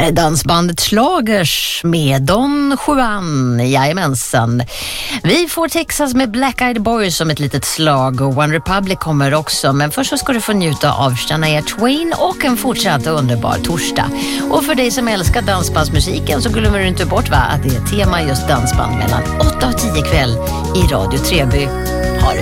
Här är dansbandet Schlagers med Don Juan, jajamensan. Vi får Texas med Black Eyed Boys som ett litet slag och One Republic kommer också. Men först så ska du få njuta av Shania Twain och en fortsatt underbar torsdag. Och för dig som älskar dansbandsmusiken så glömmer du inte bort att det är tema just dansband mellan 8 och 10 kväll i Radio Treby. Ha det